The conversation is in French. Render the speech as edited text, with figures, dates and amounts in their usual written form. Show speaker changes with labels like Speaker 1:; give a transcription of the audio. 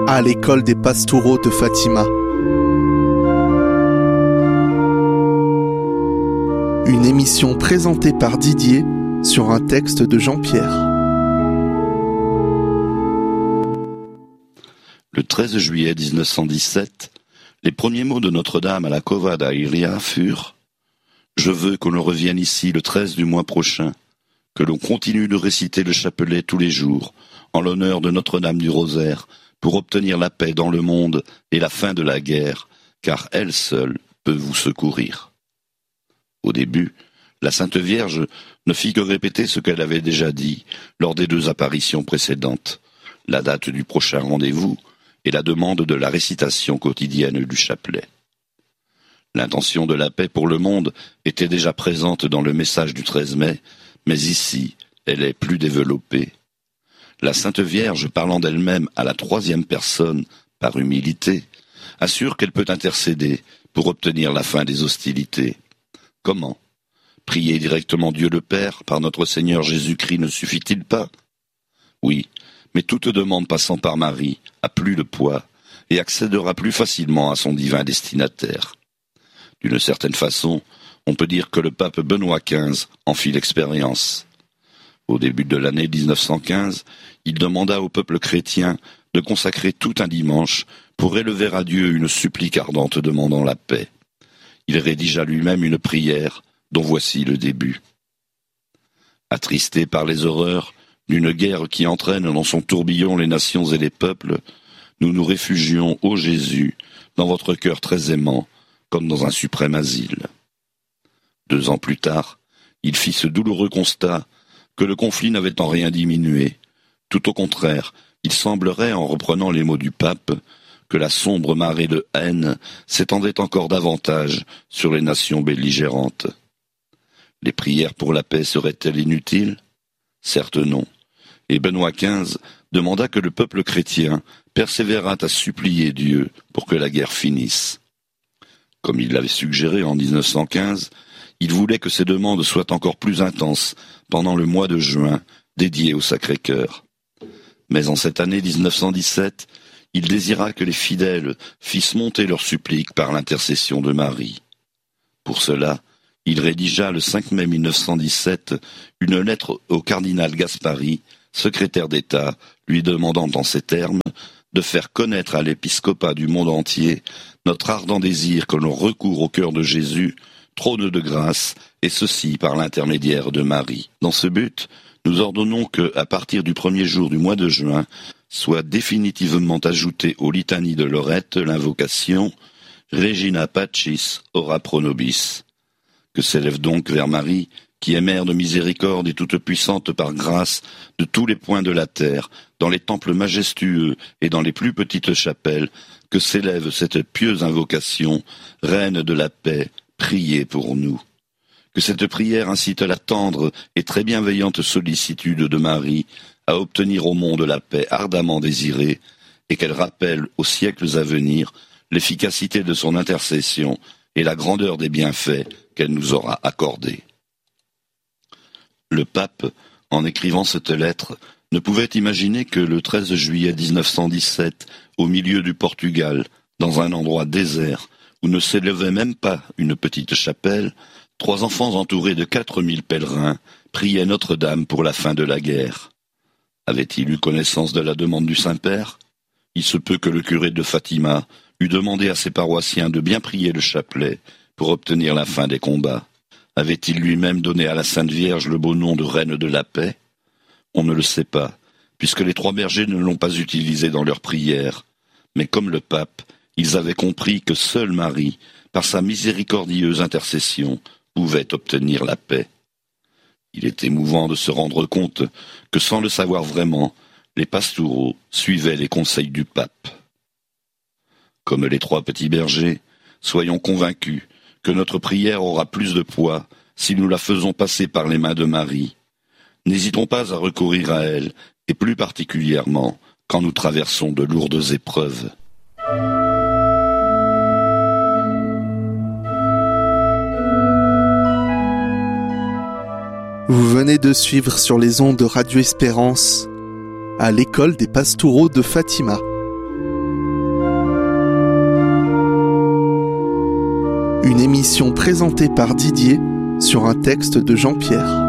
Speaker 1: à l'école des Pastoureaux de Fatima. Une émission présentée par Didier sur un texte de Jean-Pierre.
Speaker 2: Le 13 juillet 1917, les premiers mots de Notre-Dame à la Cova da Iria furent « Je veux que l'on revienne ici le 13 du mois prochain, que l'on continue de réciter le chapelet tous les jours, en l'honneur de Notre-Dame du Rosaire, pour obtenir la paix dans le monde et la fin de la guerre, car elle seule peut vous secourir. » Au début, la Sainte Vierge ne fit que répéter ce qu'elle avait déjà dit lors des 2 apparitions précédentes, la date du prochain rendez-vous et la demande de la récitation quotidienne du chapelet. L'intention de la paix pour le monde était déjà présente dans le message du 13 mai, mais ici, elle est plus développée. La Sainte Vierge, parlant d'elle-même à la 3e personne, par humilité, assure qu'elle peut intercéder pour obtenir la fin des hostilités. Comment ? Prier directement Dieu le Père par notre Seigneur Jésus-Christ ne suffit-il pas ? Oui, mais toute demande passant par Marie a plus de poids et accédera plus facilement à son divin destinataire. D'une certaine façon, on peut dire que le pape Benoît XV en fit l'expérience. Au début de l'année 1915, il demanda au peuple chrétien de consacrer tout un dimanche pour élever à Dieu une supplique ardente demandant la paix. Il rédigea lui-même une prière dont voici le début. Attristés par les horreurs d'une guerre qui entraîne dans son tourbillon les nations et les peuples, nous nous réfugions, ô Jésus, dans votre cœur très aimant, comme dans un suprême asile. 2 ans plus tard, il fit ce douloureux constat que le conflit n'avait en rien diminué. Tout au contraire, il semblerait, en reprenant les mots du pape, que la sombre marée de haine s'étendait encore davantage sur les nations belligérantes. Les prières pour la paix seraient-elles inutiles ? Certes non. Et Benoît XV demanda que le peuple chrétien persévérât à supplier Dieu pour que la guerre finisse. Comme il l'avait suggéré en 1915, il voulait que ces demandes soient encore plus intenses pendant le mois de juin, dédié au Sacré-Cœur. Mais en cette année 1917, il désira que les fidèles fissent monter leurs suppliques par l'intercession de Marie. Pour cela, il rédigea le 5 mai 1917 une lettre au cardinal Gaspari, secrétaire d'État, lui demandant en ces termes de faire connaître à l'épiscopat du monde entier notre ardent désir que l'on recourt au cœur de Jésus, trône de grâce, et ceci par l'intermédiaire de Marie. Dans ce but, nous ordonnons que, à partir du 1er jour du mois de juin, soit définitivement ajoutée aux litanies de Lorette l'invocation « Regina Pacis ora pro nobis », que s'élève donc vers Marie, qui est mère de miséricorde et toute puissante par grâce de tous les points de la terre, dans les temples majestueux et dans les plus petites chapelles, que s'élève cette pieuse invocation, Reine de la paix, priez pour nous. Que cette prière incite la tendre et très bienveillante sollicitude de Marie à obtenir au monde la paix ardemment désirée, et qu'elle rappelle aux siècles à venir l'efficacité de son intercession et la grandeur des bienfaits qu'elle nous aura accordés. Le pape, en écrivant cette lettre, ne pouvait imaginer que le 13 juillet 1917, au milieu du Portugal, dans un endroit désert, où ne s'élevait même pas une petite chapelle, 3 enfants entourés de 4000 pèlerins priaient Notre-Dame pour la fin de la guerre. Avait-il eu connaissance de la demande du Saint-Père ? Il se peut que le curé de Fatima eût demandé à ses paroissiens de bien prier le chapelet pour obtenir la fin des combats. Avait-il lui-même donné à la Sainte Vierge le beau nom de Reine de la paix ? On ne le sait pas, puisque les 3 bergers ne l'ont pas utilisé dans leurs prières. Mais comme le pape, ils avaient compris que seule Marie, par sa miséricordieuse intercession, pouvait obtenir la paix. Il est émouvant de se rendre compte que, sans le savoir vraiment, les pastoureaux suivaient les conseils du pape. Comme les 3 petits bergers, soyons convaincus que notre prière aura plus de poids si nous la faisons passer par les mains de Marie. N'hésitons pas à recourir à elle, et plus particulièrement quand nous traversons de lourdes épreuves.
Speaker 1: Vous venez de suivre sur les ondes de Radio Espérance à l'école des Pastoureaux de Fatima. Une émission présentée par Didier sur un texte de Jean-Pierre.